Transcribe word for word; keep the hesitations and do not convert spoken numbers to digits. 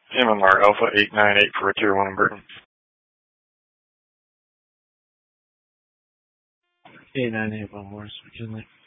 M M R Alpha eight nine eight for a tier one Burton. eight nine eight, one horse, McKinley.